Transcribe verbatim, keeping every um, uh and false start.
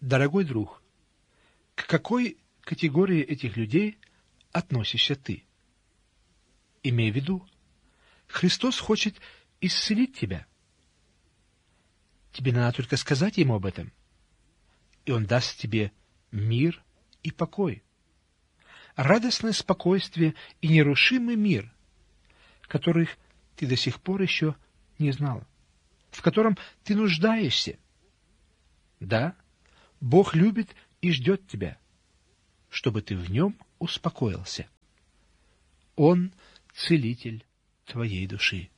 Дорогой друг, к какой категории этих людей относишься ты? Имей в виду, Христос хочет исцелить тебя. Тебе надо только сказать Ему об этом, и Он даст тебе мир и покой. Радостное спокойствие и нерушимый мир, которых ты до сих пор еще не знал, в котором ты нуждаешься. Да, Бог любит и ждет тебя, чтобы ты в Нем успокоился. Он — целитель твоей души.